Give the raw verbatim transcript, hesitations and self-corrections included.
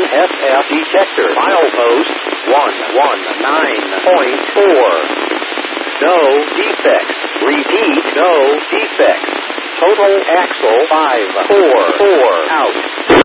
S F detector. Milepost one one nine point four. No defects. Repeat, no defects. Total axle five four four out.